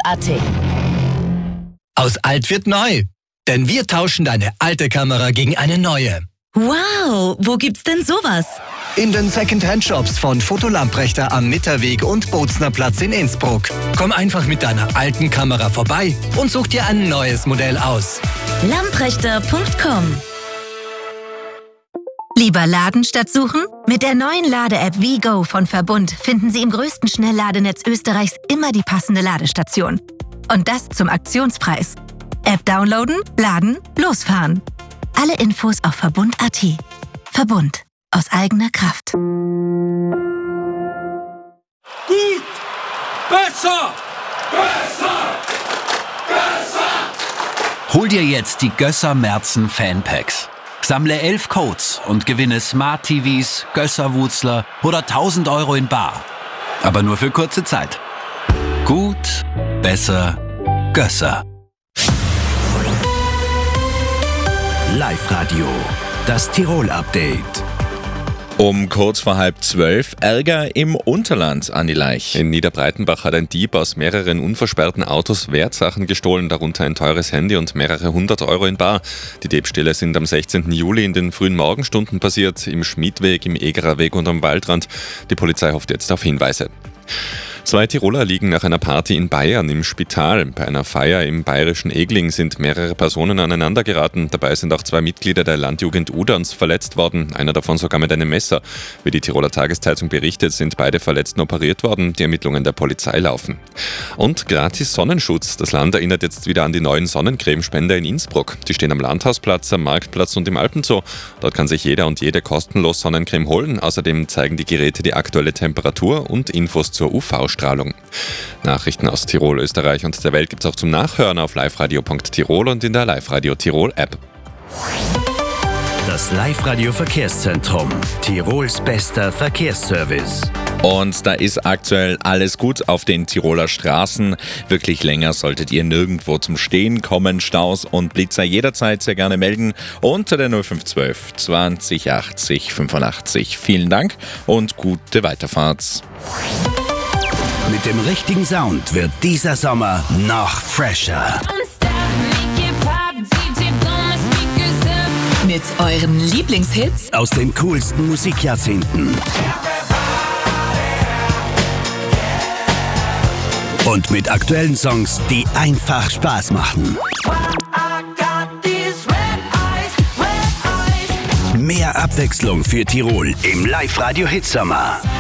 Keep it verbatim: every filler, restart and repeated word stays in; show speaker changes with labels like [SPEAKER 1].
[SPEAKER 1] Punkt at.
[SPEAKER 2] Aus alt wird neu, denn wir tauschen deine alte Kamera gegen eine neue.
[SPEAKER 1] Wow, wo gibt's denn sowas?
[SPEAKER 2] In den Second-Hand-Shops von Foto Lamprechter am Mitterweg und Bozner Platz in Innsbruck. Komm einfach mit deiner alten Kamera vorbei und such dir ein neues Modell aus.
[SPEAKER 1] lamprechter Punkt com.
[SPEAKER 3] Lieber laden statt suchen? Mit der neuen Lade-App WeGo von Verbund finden Sie im größten Schnellladenetz Österreichs immer die passende Ladestation. Und das zum Aktionspreis. App downloaden, laden, losfahren. Alle Infos auf Verbund Punkt at. Verbund. Aus eigener Kraft.
[SPEAKER 4] Gut! Besser! Besser! Besser!
[SPEAKER 5] Hol dir jetzt die Gösser Merzen Fanpacks. Sammle elf Codes und gewinne Smart T Vs, Gösser-Wutzler oder tausend Euro in bar. Aber nur für kurze Zeit. Gut, besser, Gösser.
[SPEAKER 6] Live-Radio, das Tirol-Update.
[SPEAKER 7] Um kurz vor halb zwölf Ärger im Unterland an die Laich. In Niederbreitenbach hat ein Dieb aus mehreren unversperrten Autos Wertsachen gestohlen, darunter ein teures Handy und mehrere hundert Euro in bar. Die Diebstähle sind am sechzehnten Juli in den frühen Morgenstunden passiert, im Schmiedweg, im Egerer Weg und am Waldrand. Die Polizei hofft jetzt auf Hinweise. Zwei Tiroler liegen nach einer Party in Bayern im Spital. Bei einer Feier im bayerischen Egling sind mehrere Personen aneinander geraten. Dabei sind auch zwei Mitglieder der Landjugend Uderns verletzt worden, einer davon sogar mit einem Messer. Wie die Tiroler Tageszeitung berichtet, sind beide Verletzten operiert worden. Die Ermittlungen der Polizei laufen. Und gratis Sonnenschutz. Das Land erinnert jetzt wieder an die neuen Sonnencremespender in Innsbruck. Die stehen am Landhausplatz, am Marktplatz und im Alpenzoo. Dort kann sich jeder und jede kostenlos Sonnencreme holen. Außerdem zeigen die Geräte die aktuelle Temperatur und Infos zur U V-Strahlung. Nachrichten aus Tirol, Österreich und der Welt gibt's auch zum Nachhören auf liveradio punkt tirol und in der Live-Radio Tirol App.
[SPEAKER 6] Das Live-Radio Verkehrszentrum, Tirols bester Verkehrsservice.
[SPEAKER 7] Und da ist aktuell alles gut auf den Tiroler Straßen. Wirklich länger solltet ihr nirgendwo zum Stehen kommen. Staus und Blitzer jederzeit sehr gerne melden unter der null fünf zwölf zwanzig achtzig fünfundachtzig. Vielen Dank und gute Weiterfahrt.
[SPEAKER 6] Mit dem richtigen Sound wird dieser Sommer noch fresher.
[SPEAKER 1] Mit euren Lieblingshits
[SPEAKER 6] Aus den coolsten Musikjahrzehnten. Und mit aktuellen Songs, die einfach Spaß machen. Mehr Abwechslung für Tirol im Live-Radio Hitsommer.